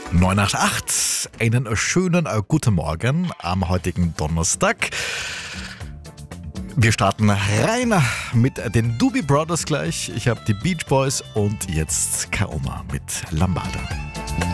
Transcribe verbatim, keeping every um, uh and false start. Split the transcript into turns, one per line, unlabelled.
neun acht acht, einen schönen äh, guten Morgen am heutigen Donnerstag. Wir starten rein mit den Doobie Brothers gleich. Ich habe die Beach Boys und jetzt Kaoma mit Lambada.